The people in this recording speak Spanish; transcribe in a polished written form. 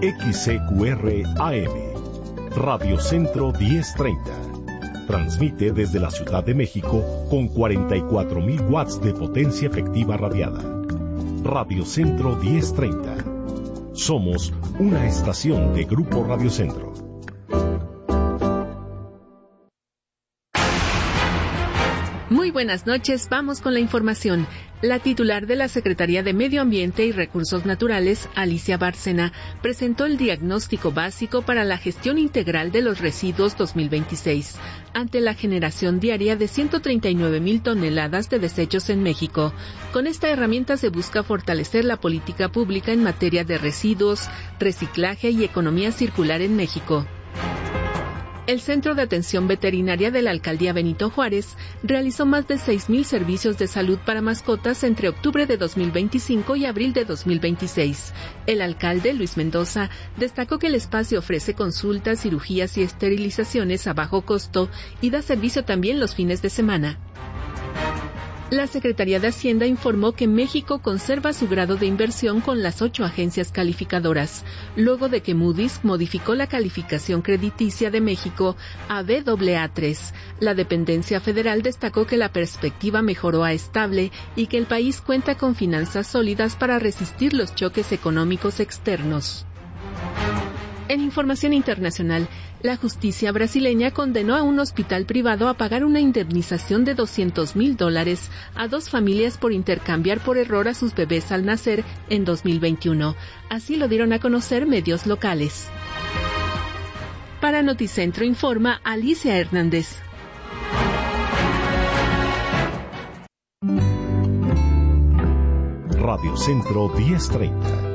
XCQR AM, Radio Centro 1030. Transmite desde la Ciudad de México con 44.000 watts de potencia efectiva radiada. Radio Centro 1030. Somos una estación de Grupo Radio Centro. Muy buenas noches, vamos con la información. La titular de la Secretaría de Medio Ambiente y Recursos Naturales, Alicia Bárcena, presentó el diagnóstico básico para la gestión integral de los residuos 2026, ante la generación diaria de 139,000 toneladas de desechos en México. Con esta herramienta se busca fortalecer la política pública en materia de residuos, reciclaje y economía circular en México. El Centro de Atención Veterinaria de la Alcaldía Benito Juárez realizó más de 6,000 servicios de salud para mascotas entre octubre de 2025 y abril de 2026. El alcalde, Luis Mendoza, destacó que el espacio ofrece consultas, cirugías y esterilizaciones a bajo costo y da servicio también los fines de semana. La Secretaría de Hacienda informó que México conserva su grado de inversión con las 8 agencias calificadoras, luego de que Moody's modificó la calificación crediticia de México a Baa3. La dependencia federal destacó que la perspectiva mejoró a estable y que el país cuenta con finanzas sólidas para resistir los choques económicos externos. En información internacional, la justicia brasileña condenó a un hospital privado a pagar una indemnización de $200,000 a 2 familias por intercambiar por error a sus bebés al nacer en 2021. Así lo dieron a conocer medios locales. Para Noticentro informa Alicia Hernández. Radio Centro 1030.